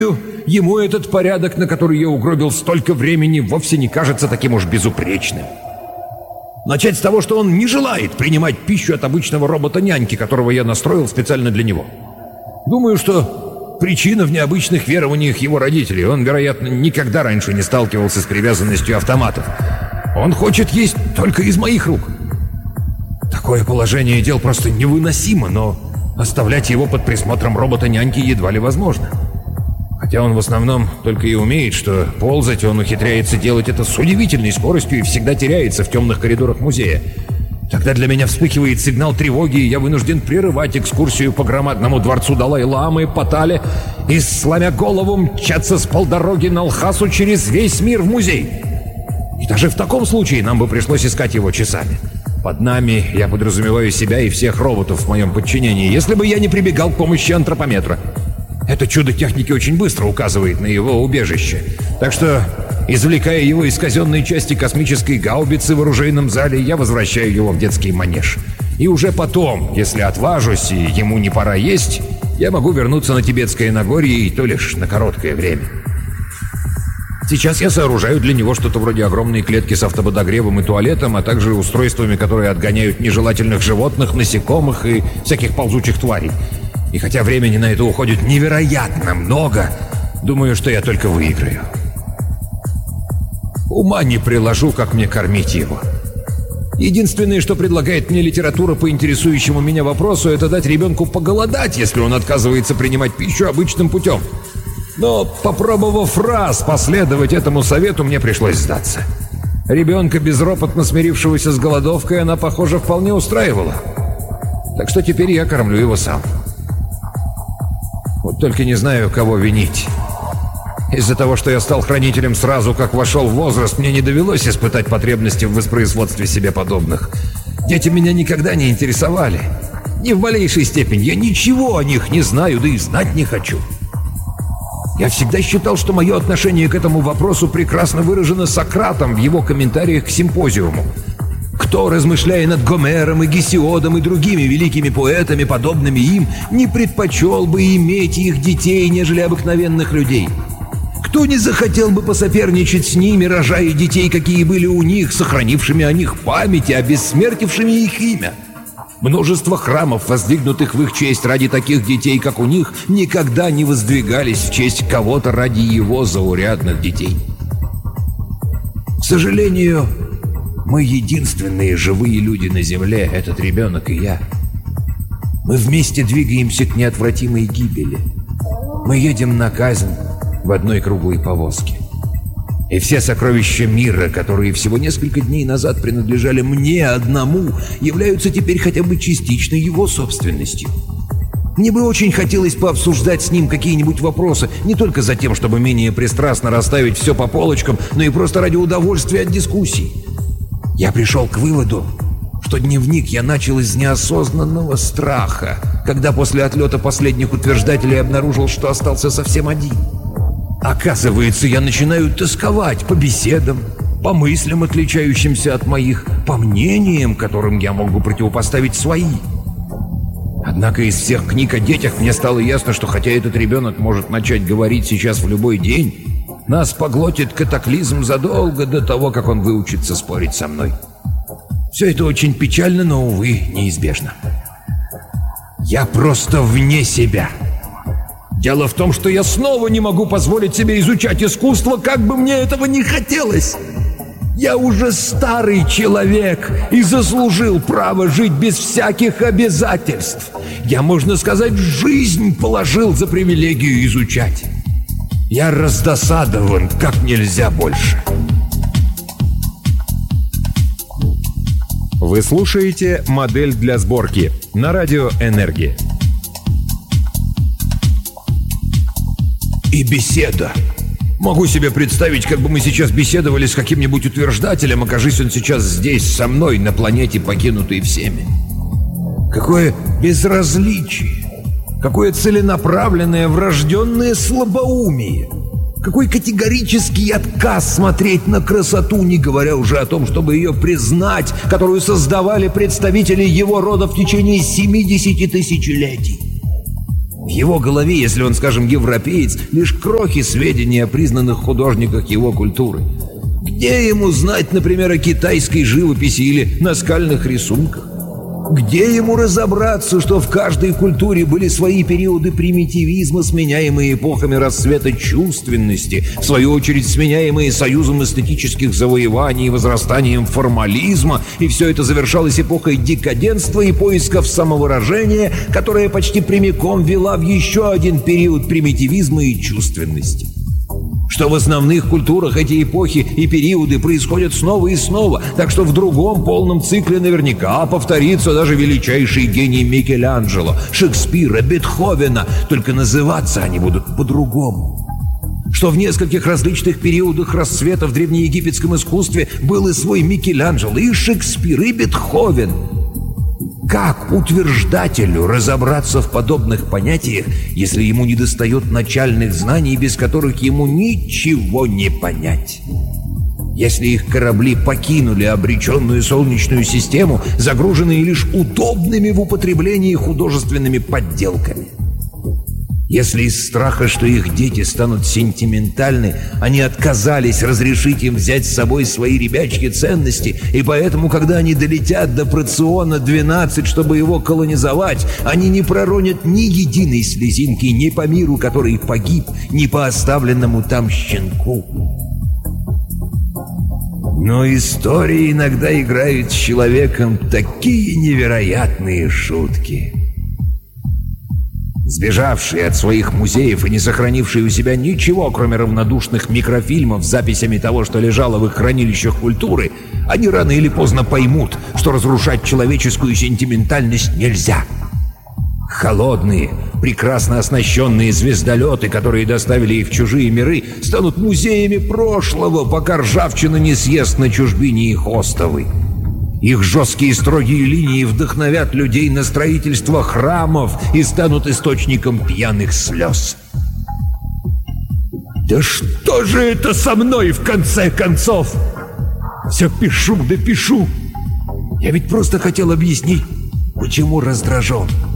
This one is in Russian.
ему этот порядок, на который я угробил столько времени, вовсе не кажется таким уж безупречным. Начать с того, что он не желает принимать пищу от обычного робота-няньки, которого я настроил специально для него. Думаю, что причина в необычных верованиях его родителей. Он, вероятно, никогда раньше не сталкивался с привязанностью автоматов. Он хочет есть только из моих рук. Такое положение дел просто невыносимо, но оставлять его под присмотром робота-няньки едва ли возможно. Хотя он в основном только и умеет, что ползать, он ухитряется делать это с удивительной скоростью и всегда теряется в темных коридорах музея. Тогда для меня вспыхивает сигнал тревоги, и я вынужден прерывать экскурсию по громадному дворцу Далай-ламы, Патале, и, сломя голову, мчаться с полдороги на Лхасу через весь мир в музей. И даже в таком случае нам бы пришлось искать его часами. Под нами я подразумеваю себя и всех роботов в моем подчинении, если бы я не прибегал к помощи антропометра. Это чудо техники очень быстро указывает на его убежище. Так что, извлекая его из казенной части космической гаубицы в оружейном зале, я возвращаю его в детский манеж. И уже потом, если отважусь и ему не пора есть, я могу вернуться на Тибетское Нагорье, и то лишь на короткое время. Сейчас я сооружаю для него что-то вроде огромной клетки с автоподогревом и туалетом, а также устройствами, которые отгоняют нежелательных животных, насекомых и всяких ползучих тварей. И хотя времени на это уходит невероятно много, думаю, что я только выиграю. Ума не приложу, как мне кормить его. Единственное, что предлагает мне литература по интересующему меня вопросу, это дать ребенку поголодать, если он отказывается принимать пищу обычным путем. Но, попробовав раз последовать этому совету, мне пришлось сдаться. Ребенка, безропотно смирившегося с голодовкой, она, похоже, вполне устраивала. Так что теперь я кормлю его сам. Вот только не знаю, кого винить. Из-за того, что я стал хранителем сразу, как вошел в возраст, мне не довелось испытать потребности в воспроизводстве себе подобных. Дети меня никогда не интересовали. Ни в малейшей степени. Я ничего о них не знаю, да и знать не хочу. Я всегда считал, что мое отношение к этому вопросу прекрасно выражено Сократом в его комментариях к симпозиуму. Кто, размышляя над Гомером и Гесиодом и другими великими поэтами, подобными им, не предпочел бы иметь их детей, нежели обыкновенных людей? Кто не захотел бы посоперничать с ними, рожая детей, какие были у них, сохранившими о них память и обессмертившими их имя? Множество храмов, воздвигнутых в их честь ради таких детей, как у них, никогда не воздвигались в честь кого-то ради его заурядных детей. К сожалению, мы единственные живые люди на земле, этот ребенок и я. Мы вместе двигаемся к неотвратимой гибели. Мы едем на казнь в одной круглой повозке. И все сокровища мира, которые всего несколько дней назад принадлежали мне одному, являются теперь хотя бы частично его собственностью. Мне бы очень хотелось пообсуждать с ним какие-нибудь вопросы, не только за тем, чтобы менее пристрастно расставить все по полочкам, но и просто ради удовольствия от дискуссий. Я пришел к выводу, что дневник я начал из неосознанного страха, когда после отлета последних утверждателей обнаружил, что остался совсем один. Оказывается, я начинаю тосковать по беседам, по мыслям, отличающимся от моих, по мнениям, которым я могу противопоставить свои. Однако из всех книг о детях мне стало ясно, что хотя этот ребенок может начать говорить сейчас в любой день, нас поглотит катаклизм задолго до того, как он выучится спорить со мной. Все это очень печально, но, увы, неизбежно. Я просто вне себя. Дело в том, что я снова не могу позволить себе изучать искусство, как бы мне этого не хотелось. Я уже старый человек и заслужил право жить без всяких обязательств. Я, можно сказать, жизнь положил за привилегию изучать. Я раздосадован как нельзя больше. Вы слушаете «Модель для сборки» на радио «Энергия». И беседа. Могу себе представить, как бы мы сейчас беседовали с каким-нибудь утверждателем, окажись он сейчас здесь, со мной, на планете, покинутой всеми. Какое безразличие, какое целенаправленное врожденное слабоумие, какой категорический отказ смотреть на красоту, не говоря уже о том, чтобы ее признать, которую создавали представители его рода в течение 70 тысячелетий. В его голове, если он, скажем, европеец, лишь крохи сведений о признанных художниках его культуры. Где ему знать, например, о китайской живописи или наскальных рисунках? Где ему разобраться, что в каждой культуре были свои периоды примитивизма, сменяемые эпохами расцвета чувственности, в свою очередь сменяемые союзом эстетических завоеваний и возрастанием формализма, и все это завершалось эпохой декаденства и поисков самовыражения, которая почти прямиком вела в еще один период примитивизма и чувственности? Что в основных культурах эти эпохи и периоды происходят снова и снова, так что в другом полном цикле наверняка повторится даже величайший гений Микеланджело, Шекспира, Бетховена, только называться они будут по-другому. Что в нескольких различных периодах расцвета в древнеегипетском искусстве был и свой Микеланджело, и Шекспир, и Бетховен. Как утверждателю разобраться в подобных понятиях, если ему недостает начальных знаний, без которых ему ничего не понять? Если их корабли покинули обреченную Солнечную систему, загруженные лишь удобными в употреблении художественными подделками? Если из страха, что их дети станут сентиментальны, они отказались разрешить им взять с собой свои ребячьи ценности, и поэтому, когда они долетят до Проциона 12, чтобы его колонизовать, они не проронят ни единой слезинки ни по миру, который погиб, ни по оставленному там щенку. Но истории иногда играют с человеком такие невероятные шутки. Сбежавшие от своих музеев и не сохранившие у себя ничего, кроме равнодушных микрофильмов с записями того, что лежало в их хранилищах культуры, они рано или поздно поймут, что разрушать человеческую сентиментальность нельзя. Холодные, прекрасно оснащенные звездолеты, которые доставили их в чужие миры, станут музеями прошлого, пока ржавчина не съест на чужбине их остовы. Их жесткие строгие линии вдохновят людей на строительство храмов и станут источником пьяных слез. Да что же это со мной в конце концов? Все пишу да пишу. Я ведь просто хотел объяснить, почему раздражен.